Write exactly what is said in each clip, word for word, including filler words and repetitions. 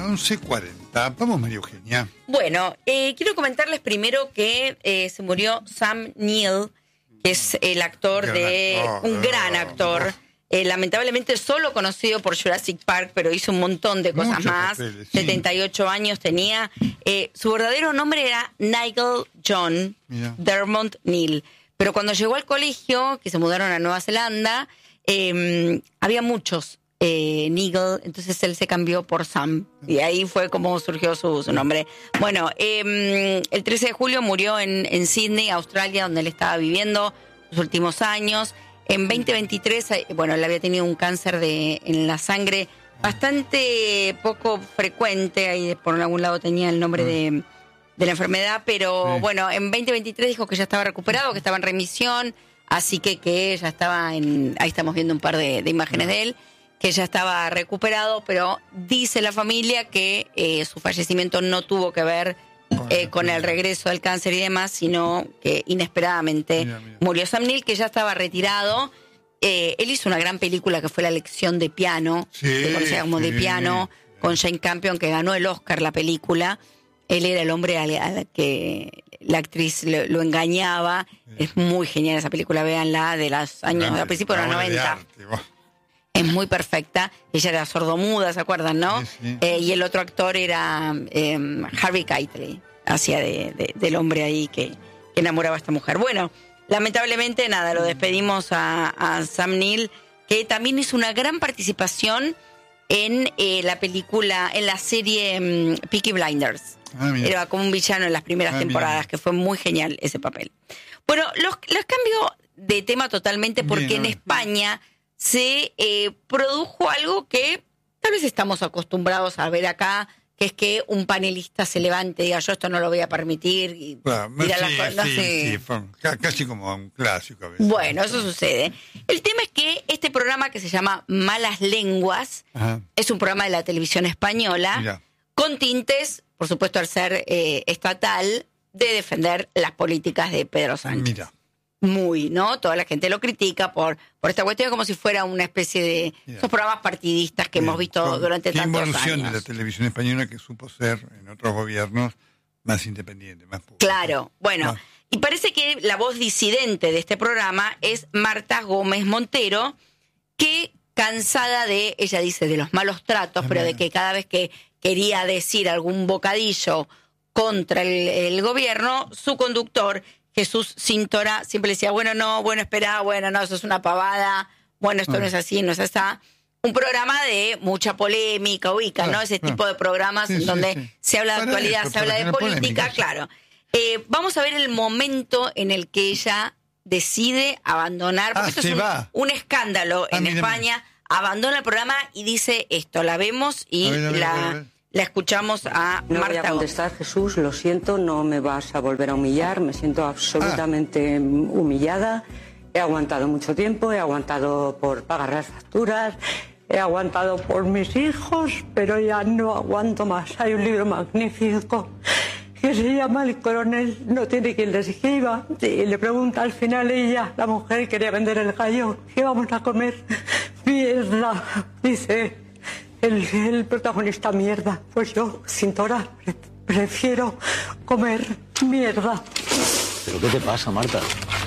once cuarenta. Vamos, María Eugenia. Bueno, eh, quiero comentarles primero que eh, se murió Sam Neill, que es el actor Gran de... actor, un gran actor. Eh, lamentablemente solo conocido por Jurassic Park, pero hizo un montón de cosas Muchos más. papeles, sí. setenta y ocho años tenía. Eh, su verdadero nombre era Nigel John Mira. Dermot Neill. Pero cuando llegó al colegio, que se mudaron a Nueva Zelanda, eh, había muchos eh, Nigel, entonces él se cambió por Sam. Y ahí fue como surgió su, su nombre. Bueno, eh, el trece de julio murió en, en Sydney, Australia, donde él estaba viviendo los últimos años. En veinte veintitrés, bueno, él había tenido un cáncer de, en la sangre bastante poco frecuente, ahí por algún lado tenía el nombre de, de la enfermedad, pero sí. Bueno, en veinte veintitrés dijo que ya estaba recuperado, que estaba en remisión, así que que ya estaba en, ahí estamos viendo un par de, de imágenes de él, que ya estaba recuperado, pero dice la familia que eh, su fallecimiento no tuvo que ver Eh, con el regreso del cáncer y demás, sino que inesperadamente mira, mira. murió Sam Neill, que ya estaba retirado. Eh, él hizo una gran película que fue La lección de piano, sí, que conocía como sí, de piano, sí. Con Jane Campion, que ganó el Oscar la película. Él era el hombre al, al que la actriz lo, lo engañaba. Sí. Es muy genial esa película, véanla, de los años, a principios de los noventa. Es muy perfecta. Ella era sordomuda, ¿se acuerdan, no? Sí, sí. Eh, y el otro actor era eh, Harvey Keitel, hacía de, de, del hombre ahí que, que enamoraba a esta mujer. Bueno, lamentablemente, nada, lo despedimos a, a Sam Neill, que también hizo una gran participación en eh, la película, en la serie um, Peaky Blinders. Ah, era como un villano en las primeras ah, temporadas, mira. Que fue muy genial ese papel. Bueno, los, los cambio de tema totalmente porque bien, en España se eh, produjo algo que tal vez estamos acostumbrados a ver acá, que es que un panelista se levante y diga, yo esto no lo voy a permitir. Y claro, sí, las cosas, no sí, sé. Sí, fue casi como un clásico a veces. Bueno, eso sucede. El tema es que este programa que se llama Malas Lenguas, ajá, es un programa de la televisión española, mira, con tintes, por supuesto al ser eh, estatal, de defender las políticas de Pedro Sánchez. Mira. Muy, ¿no? Toda la gente lo critica por, por esta cuestión, como si fuera una especie de yeah. esos programas partidistas que yeah. hemos visto con, durante tantos años. Qué involución de la televisión española que supo ser en otros gobiernos más independiente, más pública. Claro, bueno, no. Y parece que la voz disidente de este programa es Marta Gómez Montero, que cansada de, ella dice, de los malos tratos, ah, pero bueno. de que cada vez que quería decir algún bocadillo contra el, el gobierno, su conductor Jesús Cintora siempre le decía, bueno, no, bueno, espera, bueno, no, eso es una pavada, bueno, esto ah. no es así, no es así. Un programa de mucha polémica, ubica, ah, ¿no? Ese ah. tipo de programas sí, en sí, donde sí. se habla de para actualidad, eso, se habla de política, polémica, claro. Eh, vamos a ver el momento en el que ella decide abandonar, porque ah, esto es un, un escándalo ah, en mira, España, mira. Abandona el programa y dice esto, la vemos y a ver, a ver, la... A ver. La escuchamos a no Marta. No voy a contestar, Jesús, lo siento, no me vas a volver a humillar, me siento absolutamente ah. humillada. He aguantado mucho tiempo, he aguantado por pagar las facturas, he aguantado por mis hijos, pero ya no aguanto más. Hay un libro magnífico que se llama El coronel no tiene quien le escriba, y le pregunta al final ella, la mujer quería vender el gallo, ¿qué vamos a comer? Mierda, dice... El, el protagonista mierda, pues yo, Cintora, pre- prefiero comer mierda. ¿Pero qué te pasa, Marta?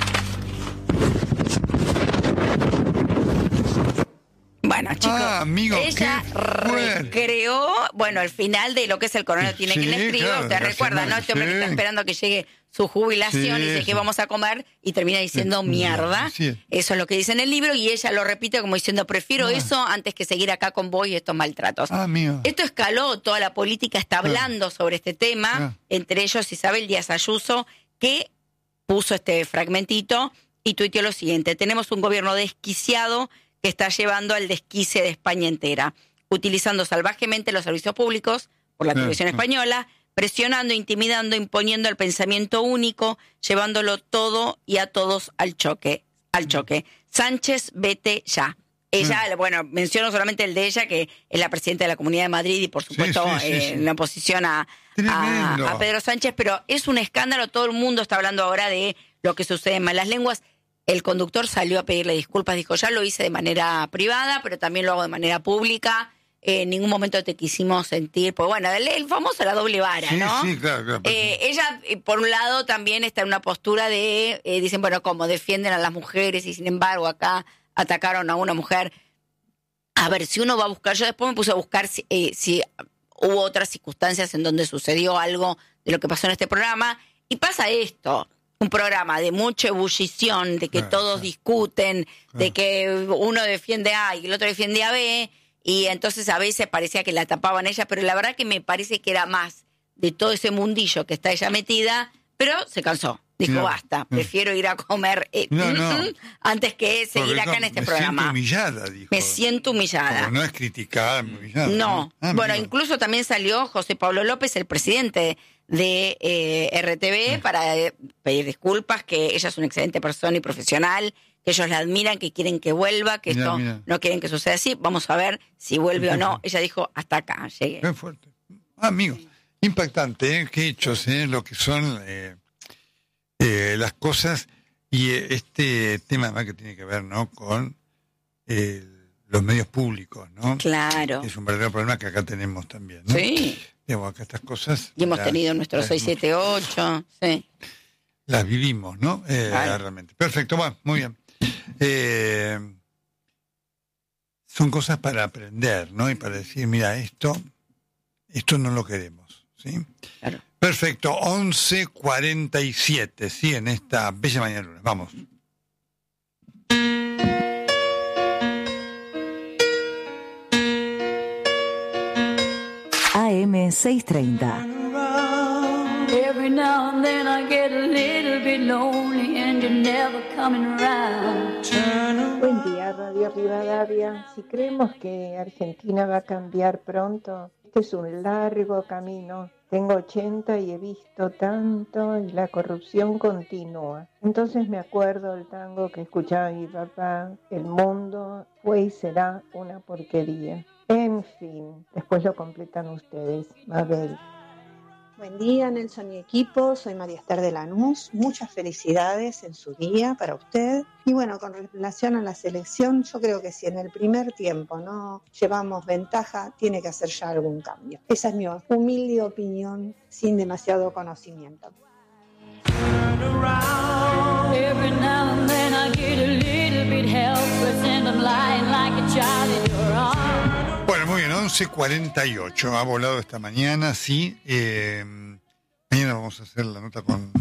Bueno, chicos, ah, amigo, ella recreó, bueno, el final de lo que es El coronel tiene sí, quien escribe, claro, usted recuerda, ¿no? Este hombre sí. que está esperando que llegue su jubilación sí, y dice que vamos a comer y termina diciendo sí, mierda. Sí. Eso es lo que dice en el libro y ella lo repite como diciendo, prefiero ah. eso antes que seguir acá con vos y estos maltratos. Ah, Esto escaló, toda la política está hablando ah. sobre este tema, ah. entre ellos Isabel Díaz Ayuso, que puso este fragmentito y tuiteó lo siguiente: tenemos un gobierno desquiciado que está llevando al desquice de España entera, utilizando salvajemente los servicios públicos por la televisión eh, española, presionando, intimidando, imponiendo el pensamiento único, llevándolo todo y a todos al choque. Al choque. Sánchez, vete ya. Ella, eh. bueno, menciono solamente el de ella, que es la presidenta de la Comunidad de Madrid y por supuesto sí, sí, sí, eh, sí. en oposición a, a, a Pedro Sánchez, pero es un escándalo, todo el mundo está hablando ahora de lo que sucede en Malas Lenguas. El conductor salió a pedirle disculpas, dijo, ya lo hice de manera privada, pero también lo hago de manera pública. en ningún momento te quisimos sentir, pues bueno, el, el famoso la doble vara, sí, ¿no? Sí, claro, claro. Eh, ella, por un lado, también está en una postura de, eh, dicen, bueno, como defienden a las mujeres y sin embargo acá atacaron a una mujer. A ver, si uno va a buscar, yo después me puse a buscar si, eh, si hubo otras circunstancias en donde sucedió algo de lo que pasó en este programa, y pasa esto, un programa de mucha ebullición, de que claro, todos claro. discuten, claro. de que uno defiende A y el otro defiende a B, y entonces a veces parecía que la tapaban ella, pero la verdad que me parece que era más de todo ese mundillo que está ella metida, pero se cansó. Dijo, no, basta, no. prefiero ir a comer eh, no, no. antes que seguir acá en este me programa. Me siento humillada, dijo. Me siento humillada. Como no es criticada, humillada. No. ¿no? Ah, bueno, mira. incluso también salió José Pablo López, el presidente de eh, R T V, sí. para eh, pedir disculpas, que ella es una excelente persona y profesional, que ellos la admiran, que quieren que vuelva, que mira, esto mira. no quieren que suceda así. Vamos a ver si vuelve o no. Ella dijo, hasta acá llegué. Qué fuerte. Ah, amigo, impactante, ¿eh? Qué hechos, ¿eh? Lo que son... Eh... Eh, las cosas y eh, este tema además que tiene que ver, ¿no?, con eh, los medios públicos, ¿no? Claro. Es un verdadero problema que acá tenemos también, ¿no? Sí. Digamos, acá estas cosas... Y hemos las, tenido nuestros seis siete ocho, sí. Las vivimos, ¿no? Eh, claro. Realmente. Perfecto, bueno, muy bien. Eh, son cosas para aprender, ¿no? Y para decir, mira, esto, esto no lo queremos, ¿sí? Claro. Perfecto, once cuarenta y siete, sí, en esta bella mañana lunes. Vamos. A M seiscientos treinta. Every now and then I get a little bit lonely and you're never coming around. Buen día, Radio Rivadavia. Si creemos que Argentina va a cambiar pronto, este es un largo camino. Tengo ochenta y he visto tanto y la corrupción continúa. Entonces me acuerdo del tango que escuchaba mi papá, el mundo fue y será una porquería. En fin, después lo completan ustedes. Mabel. Buen día, Nelson y equipo. Soy María Esther de Lanús. Muchas felicidades en su día para usted. Y bueno, con relación a la selección, yo creo que si en el primer tiempo no llevamos ventaja, tiene que hacer ya algún cambio. Esa es mi humilde opinión, sin demasiado conocimiento. Bueno, muy bien, once cuarenta y ocho, ha volado esta mañana, sí. Eh, mañana vamos a hacer la nota con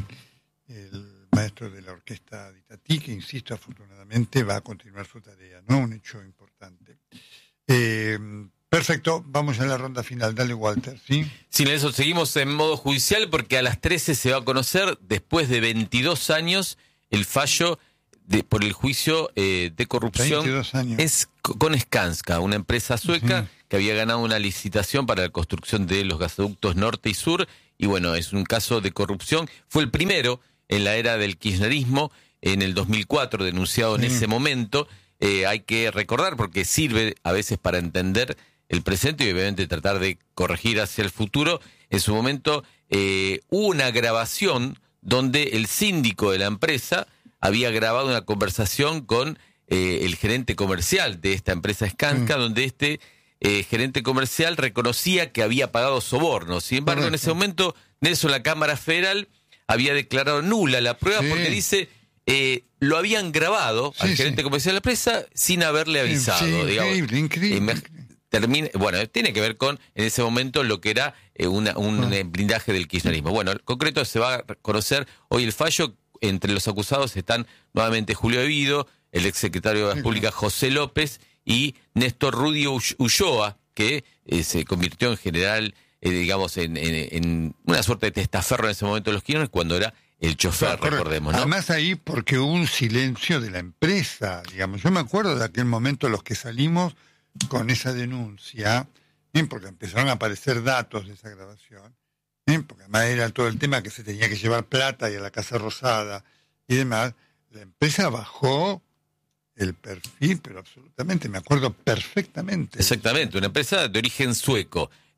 el maestro de la orquesta de Itatí, que, insisto, afortunadamente va a continuar su tarea, ¿no? Un hecho importante. Eh, perfecto, vamos a la ronda final. Dale, Walter, ¿sí? Sí, Nelson, seguimos en modo judicial porque a las trece se va a conocer, después de veintidós años, el fallo de, por el juicio eh, de corrupción es con Skanska, una empresa sueca, uh-huh, que había ganado una licitación para la construcción de los gasoductos norte y sur, y bueno, es un caso de corrupción. Fue el primero en la era del kirchnerismo, en el dos mil cuatro, denunciado en sí. ese momento. Eh, hay que recordar, porque sirve a veces para entender el presente y obviamente tratar de corregir hacia el futuro. En su momento eh, hubo una grabación donde el síndico de la empresa había grabado una conversación con eh, el gerente comercial de esta empresa Skanska, mm. donde este eh, gerente comercial reconocía que había pagado sobornos. Sin embargo, Correcto. en ese momento, Nelson, la Cámara Federal había declarado nula la prueba, sí. porque dice, eh, lo habían grabado sí, al gerente sí. comercial de la empresa sin haberle avisado. Sí, digamos. Increíble, increíble. Eh, Termina, bueno, tiene que ver con, en ese momento, lo que era eh, una, un ah. blindaje del kirchnerismo. Bueno, en concreto se va a conocer hoy el fallo. Entre los acusados están nuevamente Julio Evido, el exsecretario de la Pública José López y Néstor Rudy Ulloa, que eh, se convirtió en general, eh, digamos, en, en, en una suerte de testaferro en ese momento de los kirchneristas, cuando era el chofer, no, recordemos, ¿no? Además ahí porque hubo un silencio de la empresa, digamos. Yo me acuerdo de aquel momento los que salimos con esa denuncia, ¿eh? Porque empezaron a aparecer datos de esa grabación, ¿eh? Porque además era todo el tema que se tenía que llevar plata y a la Casa Rosada y demás. La empresa bajó el perfil, pero absolutamente, me acuerdo perfectamente. Exactamente, una empresa de origen sueco.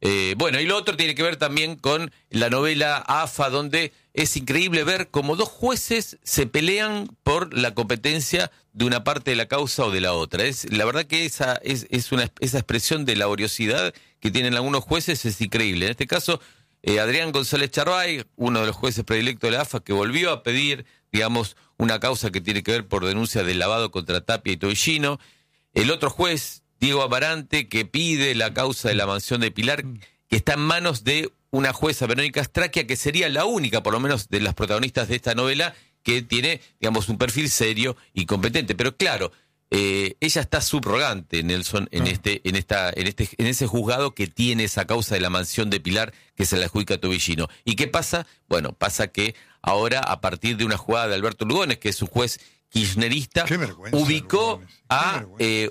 Eh, bueno, y lo otro tiene que ver también con la novela A F A, donde es increíble ver cómo dos jueces se pelean por la competencia de una parte de la causa o de la otra. Es, la verdad que esa, es, es una, esa expresión de laboriosidad que tienen algunos jueces es increíble. En este caso, eh, Adrián González Charbay, uno de los jueces predilectos de la A F A, que volvió a pedir, digamos, una causa que tiene que ver por denuncia de lavado contra Tapia y Toellino. El otro juez, Diego Amarante, que pide la causa de la mansión de Pilar, que está en manos de una jueza, Verónica Astraquia, que sería la única, por lo menos, de las protagonistas de esta novela, que tiene, digamos, un perfil serio y competente. Pero claro, eh, ella está subrogante, Nelson, en este, en esta, en este, en ese juzgado que tiene esa causa de la mansión de Pilar, que se la adjudica a Toellino. ¿Y qué pasa? Bueno, pasa que ahora, a partir de una jugada de Alberto Lugones, que es un juez kirchnerista, ubicó Lugones. a eh,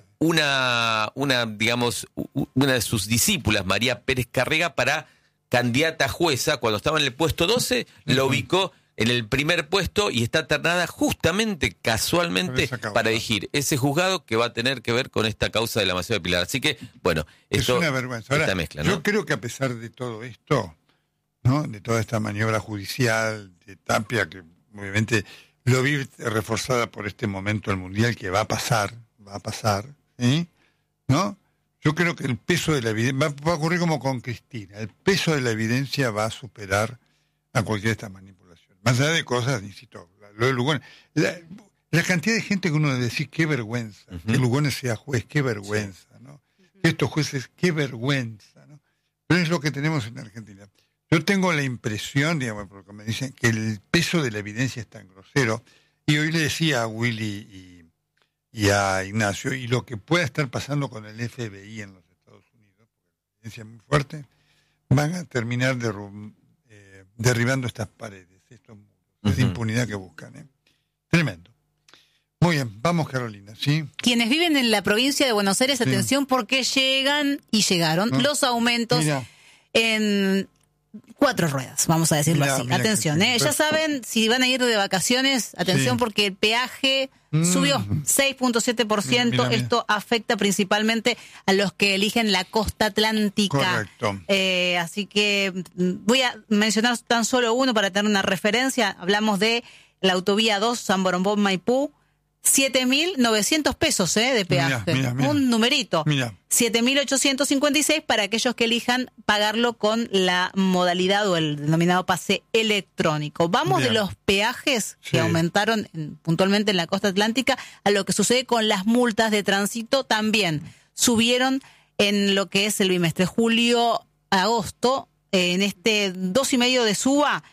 una, una, digamos, una de sus discípulas, María Pérez Carrega, para candidata a jueza. Cuando estaba en el puesto doce, uh-huh. la ubicó en el primer puesto y está ternada justamente, casualmente, para elegir ese juzgado que va a tener que ver con esta causa de la mansión de Pilar. Así que, bueno, esto es una vergüenza. Ahora, esta mezcla, ¿no? Yo creo que a pesar de todo esto, ¿no?, de toda esta maniobra judicial de Tapia, que obviamente lo vi reforzada por este momento del Mundial, que va a pasar, va a pasar, ¿sí? ¿No? Yo creo que el peso de la evidencia, va, va a ocurrir como con Cristina, el peso de la evidencia va a superar a cualquiera de estas manipulaciones. Más allá de cosas, insisto, lo de Lugones, la, la cantidad de gente que uno debe decir, qué vergüenza, uh-huh. que Lugones sea juez, qué vergüenza, sí. ¿no? Que estos jueces, qué vergüenza, ¿no? Pero es lo que tenemos en Argentina. Yo tengo la impresión, digamos, porque me dicen que el peso de la evidencia es tan grosero, y hoy le decía a Willy y, y a Ignacio, y lo que pueda estar pasando con el F B I en los Estados Unidos, porque la evidencia es muy fuerte, van a terminar derru- eh, derribando estas paredes, estos muros, uh-huh. esa impunidad que buscan. ¿eh? Tremendo. Muy bien, vamos Carolina, ¿sí? Quienes viven en la provincia de Buenos Aires, sí. atención, porque llegan y llegaron ¿no? los aumentos Mira. en... cuatro ruedas, vamos a decirlo mira, así. Mira atención, ¿eh? Ya saben, si van a ir de vacaciones, atención sí. porque el peaje mm. subió seis punto siete por ciento. Esto afecta principalmente a los que eligen la costa atlántica. Correcto. Eh, así que voy a mencionar tan solo uno para tener una referencia. Hablamos de la autovía dos, San Borombón, Maipú. siete mil novecientos pesos eh, de peaje. Mira, mira, mira. Un numerito. Mira. siete mil ochocientos cincuenta y seis para aquellos que elijan pagarlo con la modalidad o el denominado pase electrónico. Vamos Bien. de los peajes sí. que aumentaron en, puntualmente en la costa atlántica a lo que sucede con las multas de tránsito. También subieron en lo que es el bimestre julio-agosto. Eh, en este dos y medio de suba.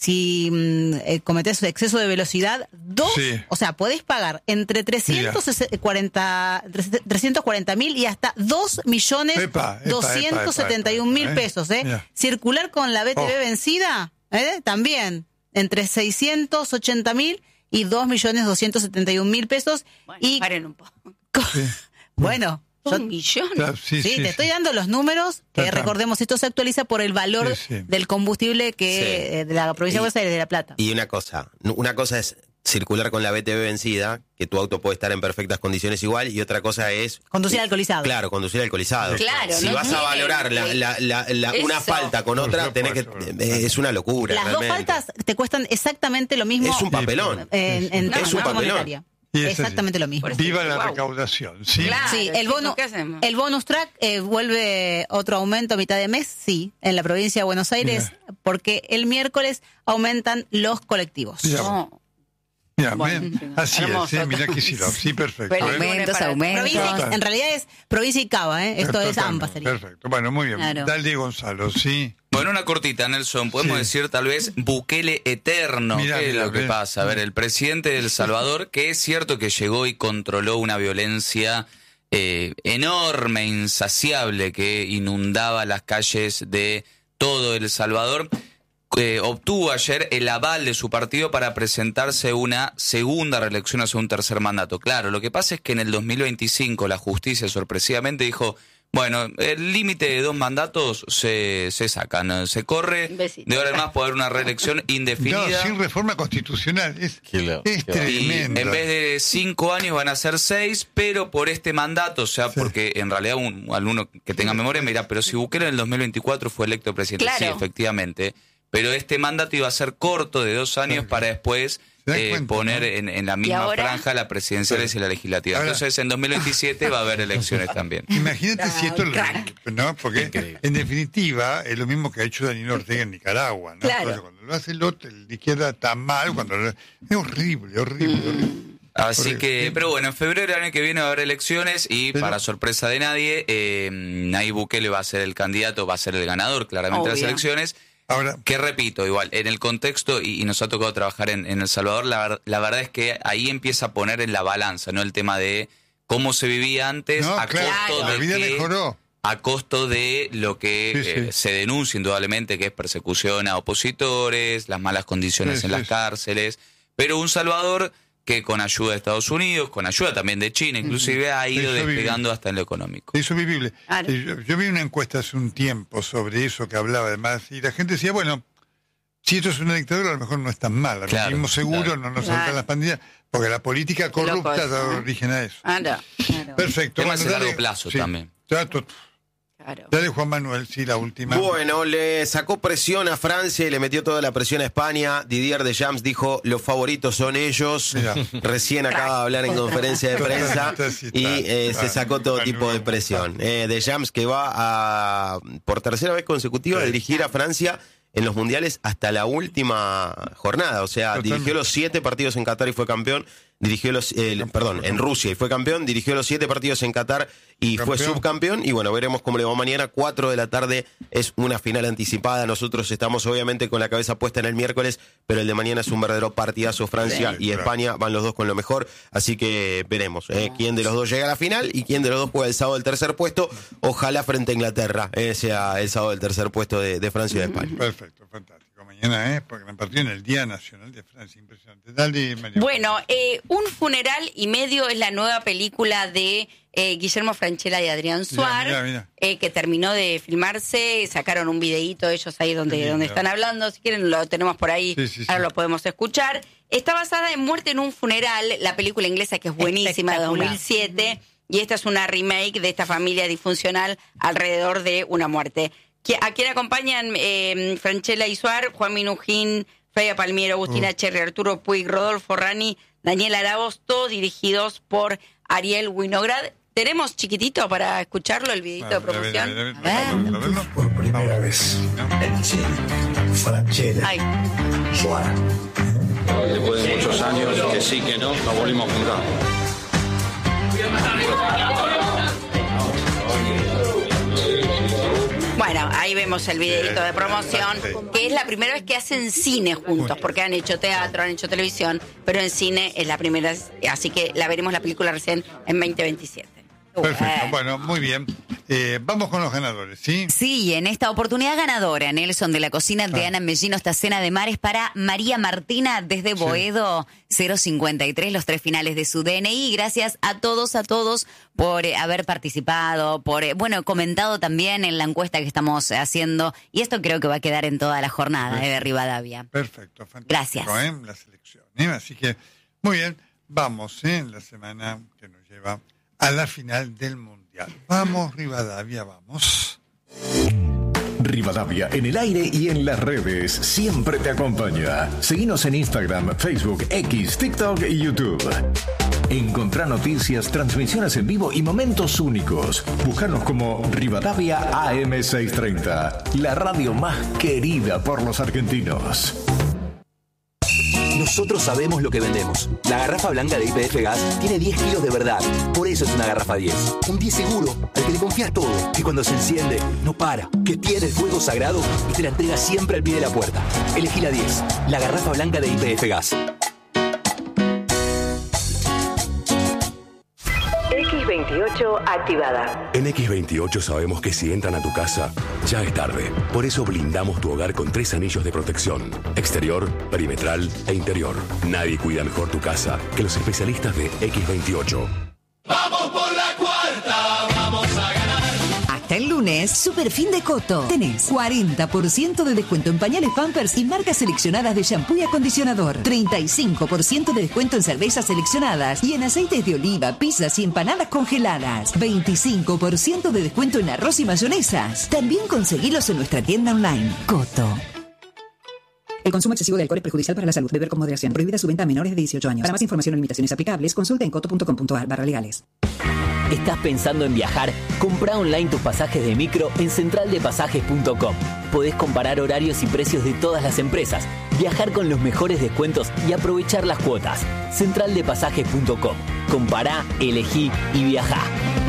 Si eh, cometés exceso de velocidad, dos, sí. o sea, podés pagar entre trescientos cuarenta mil y hasta dos millones doscientos setenta y un mil pesos. ¿eh? Mira. Circular con la B T V oh. vencida, ¿eh? también, entre seiscientos ochenta mil y dos millones doscientos setenta y un mil pesos. Bueno, y paren un poco. Sí. Bueno. Un millón. Claro, sí, sí, sí, te sí. estoy dando los números. Eh, recordemos, esto se actualiza por el valor sí, sí. del combustible que sí. eh, de la provincia de Buenos Aires, de La Plata. Y una cosa, una cosa es circular con la B T V vencida, que tu auto puede estar en perfectas condiciones igual, y otra cosa es... Conducir alcoholizado. Claro, conducir alcoholizado. Claro, si no vas tiene, a valorar la, la, la, la, una falta con otra, tenés que... Eh, es una locura. Las realmente. dos faltas te cuestan exactamente lo mismo. Es un papelón. En, en no, es un papelón. Monetaria. Exactamente lo mismo. Viva la wow. recaudación, ¿sí? Claro, sí, el, bono, el bonus track eh, vuelve otro aumento a mitad de mes, sí, en la provincia de Buenos Aires, Mira. porque el miércoles aumentan los colectivos. Mira, oh. Mira, bueno, me, así hermoso. es, ¿eh? Mira que sí, lo, sí, perfecto. Pero aumentos, aumentos. Provincia, en realidad es provincia y Cava, ¿eh? Esto Total, es AMPA. Sería. Perfecto, bueno, muy bien. Claro. Dale, Gonzalo, sí. Bueno, una cortita, Nelson. Podemos sí. decir tal vez Bukele eterno. Mirá, ¿Qué es lo que bien. pasa? A ver, el presidente de El Salvador, que es cierto que llegó y controló una violencia eh, enorme, insaciable, que inundaba las calles de todo El Salvador, eh, obtuvo ayer el aval de su partido para presentarse una segunda reelección hacia un tercer mandato. Claro, lo que pasa es que en el dos mil veinticinco la justicia sorpresivamente dijo... Bueno, el límite de dos mandatos se, se sacan, se corre. De ahora en más puede haber una reelección indefinida. No, sin reforma constitucional. Es, es tremendo. Y en vez de cinco años van a ser seis, pero por este mandato, o sea, sí. porque en realidad un alumno que tenga memoria me dirá, pero si Bukele en el dos mil veinticuatro fue electo presidente, claro. sí, efectivamente, pero este mandato iba a ser corto de dos años sí. para después... Eh, cuenta, poner ¿no? en, en la misma franja la presidenciales sí. y la legislativa. Ahora, entonces en dos mil veintisiete va a haber elecciones también. Imagínate no, si esto lo, ¿no? Porque increíble. En definitiva es lo mismo que ha hecho Daniel Ortega en Nicaragua, ¿no? Claro. Entonces, cuando lo hace el otro, el de izquierda está mal, cuando lo, es horrible, horrible, mm. horrible. Así horrible. que, sí. pero bueno, en febrero del año que viene va a haber elecciones y pero, para sorpresa de nadie, eh, Nayib Bukele va a ser el candidato, va a ser el ganador claramente de las elecciones. Ahora, que repito, igual, en el contexto, y, y nos ha tocado trabajar en, en El Salvador, la, la verdad es que ahí empieza a poner en la balanza, ¿no? El tema de cómo se vivía antes, no, a claro, costo la de vida que, mejoró. A costo de lo que sí, eh, sí. se denuncia indudablemente, que es persecución a opositores, las malas condiciones sí, en sí, las sí. cárceles, pero un Salvador que con ayuda de Estados Unidos, con ayuda también de China, inclusive ha ido despegando hasta en lo económico. Se hizo vivible. Claro. Yo, yo vi una encuesta hace un tiempo sobre eso que hablaba además, y la gente decía, bueno, si esto es una dictadura, a lo mejor no es tan mal. Al claro, mismo seguro claro. no nos claro. saltan las pandillas, porque la política corrupta da origen a eso. Ah, no. Claro. Perfecto. Temas bueno, a largo plazo sí. también. Trato. Claro. Dale, Juan Manuel, sí, la última. Bueno, le sacó presión a Francia y le metió toda la presión a España. Didier Deschamps dijo, los favoritos son ellos. Mirá. Recién acaba de hablar en conferencia de prensa y eh, se sacó todo tipo de presión. Eh, Deschamps que va a, por tercera vez consecutiva, a dirigir a Francia en los mundiales hasta la última jornada. O sea, Totalmente. dirigió los siete partidos en Qatar y fue campeón. Dirigió los, eh, perdón, en Rusia y fue campeón, dirigió los siete partidos en Qatar y campeón. fue subcampeón. Y bueno, veremos cómo le va mañana. Cuatro de la tarde es una final anticipada. Nosotros estamos obviamente con la cabeza puesta en el miércoles, pero el de mañana es un verdadero partidazo. Francia sí, y claro. España van los dos con lo mejor. Así que veremos eh, quién de los dos llega a la final y quién de los dos juega el sábado el tercer puesto. Ojalá frente a Inglaterra eh, sea el sábado el tercer puesto de, de Francia y de España. Perfecto, fantástico. Mañana es, porque me partió en el Día Nacional de Francia, impresionante. Dale, María. Bueno, eh, Un funeral y medio es la nueva película de eh, Guillermo Francella y Adrián Suar, mira, mira, mira. Eh, que terminó de filmarse, sacaron un videíto ellos ahí donde, sí, donde están hablando, si quieren lo tenemos por ahí, sí, sí, ahora sí. lo podemos escuchar. Está basada en Muerte en un funeral, la película inglesa que es buenísima, de dos mil siete, uh-huh. y esta es una remake de esta familia disfuncional alrededor de una muerte. ¿A quién acompañan eh, Francella y Suar? Juan Minujín, Freya Palmiero, Agustina uh. Cherry, Arturo Puig, Rodolfo Rani, Daniel Aravos, todos dirigidos por Ariel Winograd. ¿Tenemos chiquitito para escucharlo, el videito de promoción? A ver, a ver, a ver. A ver. Por primera vez en Chile, Francella y Suar. Después de muchos años, que sí, que no, nos volvimos a juntar. Bueno, ahí vemos el videito de promoción, que es la primera vez que hacen cine juntos, porque han hecho teatro, han hecho televisión, pero en cine es la primera, así que la veremos la película recién en veinte veintisiete. Perfecto, bueno, muy bien. Eh, vamos con los ganadores, ¿sí? Sí, en esta oportunidad ganadora, Nelson, de la cocina de ah. Ana Mellino, esta cena de mares para María Martina desde Boedo, sí. cero cincuenta y tres, los tres finales de su D N I. Gracias a todos, a todos por eh, haber participado, por, eh, bueno, comentado también en la encuesta que estamos haciendo. Y esto creo que va a quedar en toda la jornada eh, de Rivadavia. Perfecto, fantástico. Gracias. ¿eh? La selección. ¿eh? Así que, muy bien, vamos ¿eh? en la semana que nos lleva a la final del Mundial. Vamos, Rivadavia, vamos. Rivadavia en el aire y en las redes siempre te acompaña. Seguinos en Instagram, Facebook, X, TikTok y YouTube. Encontrá noticias, transmisiones en vivo y momentos únicos. Búscanos como Rivadavia A M seiscientos treinta, la radio más querida por los argentinos. Nosotros sabemos lo que vendemos. La garrafa blanca de Y P F Gas tiene diez kilos de verdad. Por eso es una garrafa diez. Un diez seguro, al que le confías todo. Que cuando se enciende, no para. Que tiene el fuego sagrado y te la entrega siempre al pie de la puerta. Elegí la diez. La garrafa blanca de Y P F Gas. X veintiocho activada. En X veintiocho sabemos que si entran a tu casa, ya es tarde. Por eso blindamos tu hogar con tres anillos de protección: exterior, perimetral e interior. Nadie cuida mejor tu casa que los especialistas de X veintiocho. Vamos por la cuarta, vamos a ganar. el lunes, Super Fin de Coto. Tenés cuarenta por ciento de descuento en pañales Pampers y marcas seleccionadas de shampoo y acondicionador. treinta y cinco por ciento de descuento en cervezas seleccionadas y en aceites de oliva, pizzas y empanadas congeladas. veinticinco por ciento de descuento en arroz y mayonesas. También conseguilos en nuestra tienda online. Coto. El consumo excesivo de alcohol es perjudicial para la salud. Beber con moderación. Prohibida su venta a menores de dieciocho años. Para más información o limitaciones aplicables, consulta en coto punto com punto a r barra legales. ¿Estás pensando en viajar? Comprá online tus pasajes de micro en central de pasajes punto com. Podés comparar horarios y precios de todas las empresas, viajar con los mejores descuentos y aprovechar las cuotas. central de pasajes punto com. Compará, elegí y viajá.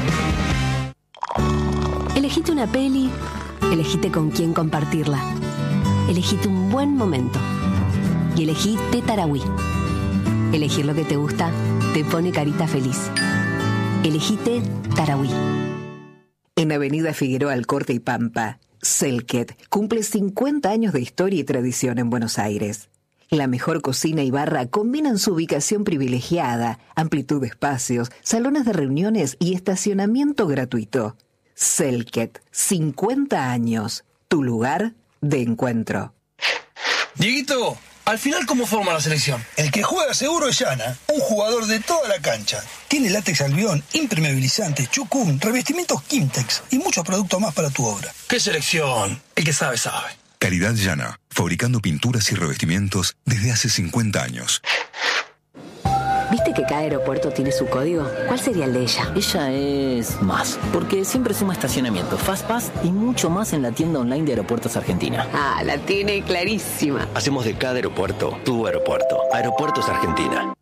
Elegite una peli, elegite con quién compartirla. Elegite un buen momento. Y elegí Té Tarahui. Elegir lo que te gusta te pone carita feliz. Elegí Té Tarahui. En Avenida Figueroa Alcorte y Pampa, Selket cumple cincuenta años de historia y tradición en Buenos Aires. La mejor cocina y barra combinan su ubicación privilegiada, amplitud de espacios, salones de reuniones y estacionamiento gratuito. Selket, cincuenta años. Tu lugar de encuentro. Dieguito, al final, ¿cómo forma la selección? El que juega seguro es Yana, un jugador de toda la cancha. Tiene látex albión, impermeabilizante, chucún, revestimientos Kimtex y muchos productos más para tu obra. ¿Qué selección? El que sabe, sabe. Calidad Yana, fabricando pinturas y revestimientos desde hace cincuenta años. ¿Viste que cada aeropuerto tiene su código? ¿Cuál sería el de ella? Ella es más, porque siempre suma estacionamiento, Fastpass y mucho más en la tienda online de Aeropuertos Argentina. Ah, la tiene clarísima. Hacemos de cada aeropuerto tu aeropuerto. Aeropuertos Argentina.